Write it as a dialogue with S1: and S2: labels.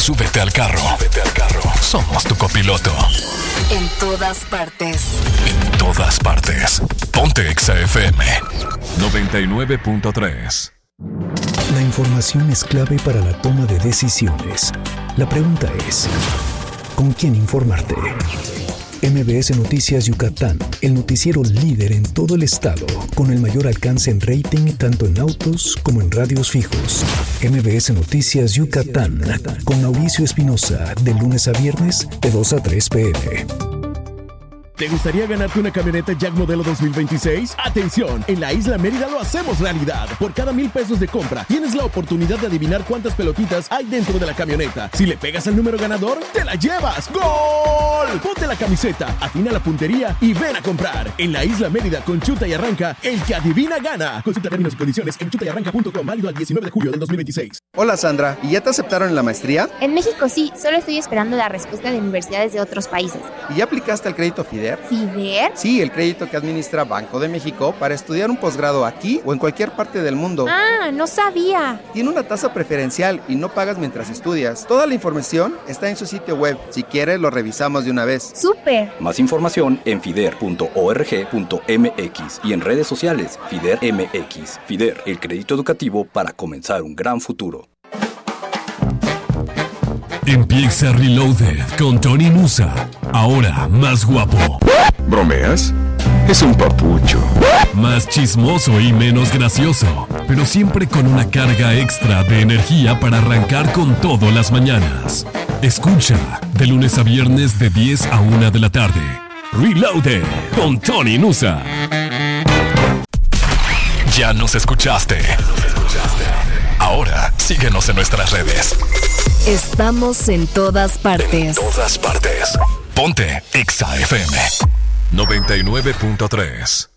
S1: Súbete al carro. Somos tu copiloto.
S2: En todas partes.
S1: En todas partes. Ponte Exa FM 99.3.
S3: La información es clave para la toma de decisiones. La pregunta es, ¿con quién informarte? MBS Noticias Yucatán, el noticiero líder en todo el estado, con el mayor alcance en rating tanto en autos como en radios fijos. MBS Noticias Yucatán, con Mauricio Espinosa, de lunes a viernes, de 2 a 3 p.m.
S4: ¿Te gustaría ganarte una camioneta Jack modelo 2026? ¡Atención! En la Isla Mérida lo hacemos realidad. Por cada 1,000 pesos de compra, tienes la oportunidad de adivinar cuántas pelotitas hay dentro de la camioneta. Si le pegas al número ganador, ¡te la llevas! ¡Gol! Ponte la camiseta, afina la puntería y ven a comprar. En la Isla Mérida con Chuta y Arranca, el que adivina gana. Consulta términos y condiciones en chutayarranca.com, válido al 19 de julio del 2026.
S5: Hola Sandra, ¿y ya te aceptaron en la maestría?
S6: En México sí, solo estoy esperando la respuesta de universidades de otros países.
S5: ¿Y ya aplicaste al crédito FIDER?
S6: ¿FIDER?
S5: Sí, el crédito que administra Banco de México para estudiar un posgrado aquí o en cualquier parte del mundo.
S6: Ah, no sabía.
S5: Tiene una tasa preferencial y no pagas mientras estudias. Toda la información está en su sitio web. Si quieres, lo revisamos de una vez.
S6: ¡Súper!
S7: Más información en fider.org.mx y en redes sociales FIDER MX. FIDER, el crédito educativo para comenzar un gran futuro.
S1: Empieza Reloaded con Tony Musa. Ahora más guapo.
S8: ¿Bromeas? Es un papucho.
S1: Más chismoso y menos gracioso, pero siempre con una carga extra de energía para arrancar con todo las mañanas. Escucha de lunes a viernes de 10 a 1 de la tarde. Reloaded con Tony Musa. Ya nos escuchaste. Ahora síguenos en nuestras redes.
S2: Estamos en todas partes.
S1: En todas partes. Ponte Exa FM 99.3.